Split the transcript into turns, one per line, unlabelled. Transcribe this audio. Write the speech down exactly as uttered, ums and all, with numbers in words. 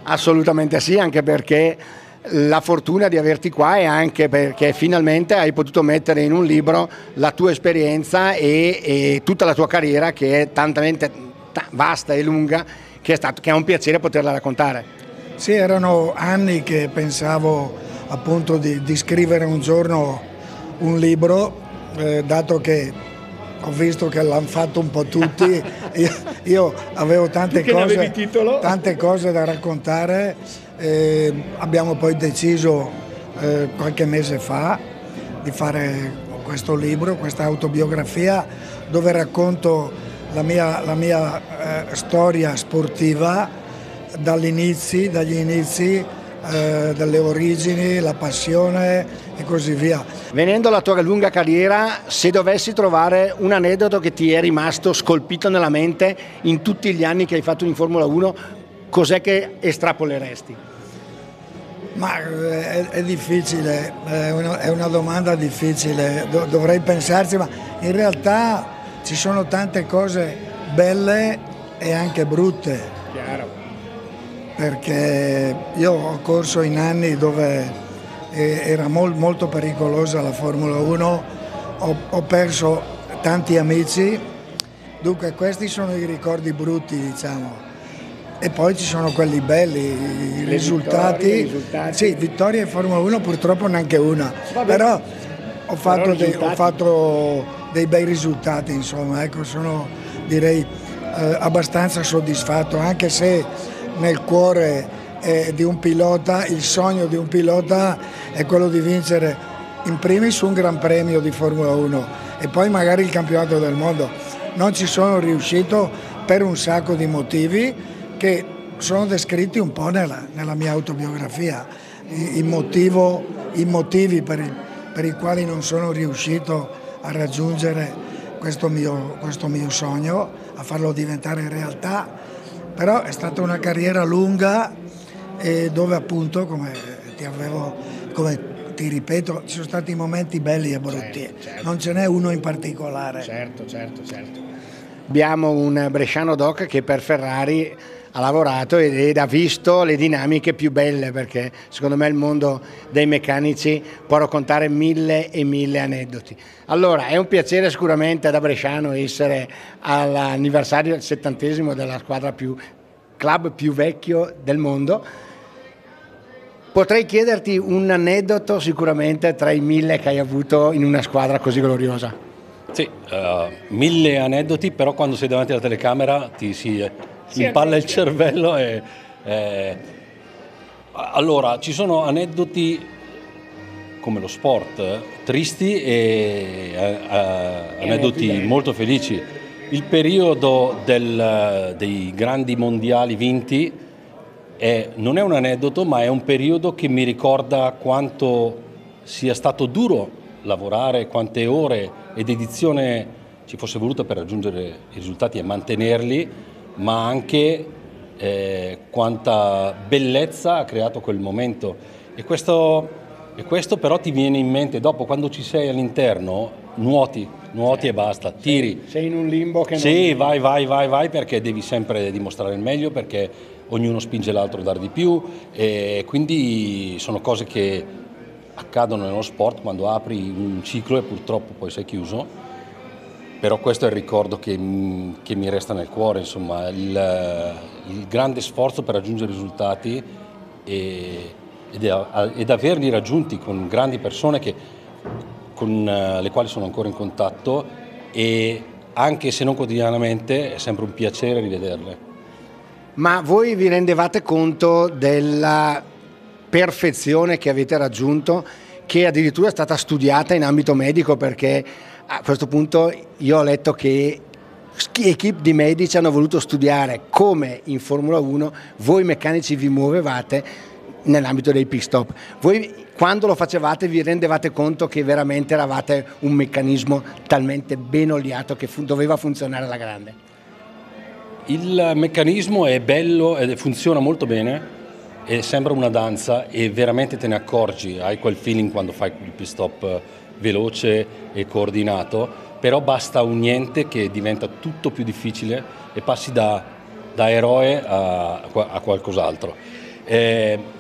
Assolutamente sì, anche perché la fortuna di averti qua è anche perché finalmente hai potuto mettere in un libro la tua esperienza e, e tutta la tua carriera, che è tantamente vasta e lunga, che è, stato, che è un piacere poterla raccontare.
Sì, erano anni che pensavo appunto di, di scrivere un giorno un libro, eh, dato che ho visto che l'hanno fatto un po' tutti, io, io avevo tante cose, tante cose da raccontare. Eh, abbiamo poi deciso eh, qualche mese fa di fare questo libro, questa autobiografia, dove racconto la mia, la mia eh, storia sportiva dagli inizi, dagli inizi eh, dalle origini, la passione e così via.
Venendo alla tua lunga carriera, se dovessi trovare un aneddoto che ti è rimasto scolpito nella mente in tutti gli anni che hai fatto in Formula uno, cos'è che estrapoleresti?
Ma è, è difficile, è una, è una domanda difficile, Do, dovrei pensarci, ma in realtà ci sono tante cose belle e anche brutte.
Chiaro.
Perché io ho corso in anni dove era mol, molto pericolosa la Formula uno, ho, ho perso tanti amici, dunque questi sono i ricordi brutti, diciamo. E poi ci sono quelli belli, i risultati.
Vittorie, risultati.
Sì, vittorie in Formula uno purtroppo neanche una, però ho fatto, però dei, ho fatto dei bei risultati, insomma, ecco, sono direi eh, abbastanza soddisfatto, anche se nel cuore eh, di un pilota, il sogno di un pilota è quello di vincere in primis un Gran Premio di Formula uno e poi magari il campionato del mondo. Non ci sono riuscito per un sacco di motivi che sono descritti un po' nella, nella mia autobiografia, I, il motivo, i motivi per, il, per i quali non sono riuscito a raggiungere questo mio, questo mio sogno, a farlo diventare realtà, però è stata una carriera lunga e dove appunto, come ti avevo, come ti ripeto, ci sono stati momenti belli e brutti, certo, certo. Non ce n'è uno in particolare.
Certo, certo, certo. Abbiamo un bresciano doc che per Ferrari ha lavorato ed ha visto le dinamiche più belle, perché secondo me il mondo dei meccanici può raccontare mille e mille aneddoti. Allora, è un piacere sicuramente da bresciano essere all'anniversario del settantesimo della squadra più, club più vecchio del mondo. Potrei chiederti un aneddoto sicuramente tra i mille che hai avuto in una squadra così gloriosa.
Sì, uh, mille aneddoti, però quando sei davanti alla telecamera ti si si impalla il cervello e, eh, allora ci sono aneddoti come lo sport tristi e eh, aneddoti molto felici. Il periodo del, dei grandi mondiali vinti è, non è un aneddoto, ma è un periodo che mi ricorda quanto sia stato duro lavorare, quante ore e dedizione ci fosse voluta per raggiungere i risultati e mantenerli, ma anche eh, quanta bellezza ha creato quel momento. E questo, e questo però ti viene in mente dopo, quando ci sei all'interno, nuoti, nuoti certo. E basta, tiri.
Sei, sei in un limbo che
sì,
non...
vai, vai, vai, vai, perché devi sempre dimostrare il meglio, perché ognuno spinge l'altro a dare di più, e quindi sono cose che accadono nello sport quando apri un ciclo e purtroppo poi sei chiuso. Però questo è il ricordo che, che mi resta nel cuore, insomma, il, il grande sforzo per raggiungere i risultati e, ed, ed averli raggiunti con grandi persone che, con le quali sono ancora in contatto, e anche se non quotidianamente è sempre un piacere rivederle.
Ma voi vi rendevate conto della perfezione che avete raggiunto, che addirittura è stata studiata in ambito medico, perché a questo punto io ho letto che equip di medici hanno voluto studiare come in Formula uno voi meccanici vi muovevate nell'ambito dei pit stop. Voi quando lo facevate vi rendevate conto che veramente eravate un meccanismo talmente ben oliato che fu- doveva funzionare alla grande?
Il meccanismo è bello ed funziona molto bene e sembra una danza e veramente te ne accorgi, hai quel feeling quando fai il pit stop veloce e coordinato, però basta un niente che diventa tutto più difficile e passi da, da eroe a, a qualcos'altro. Eh,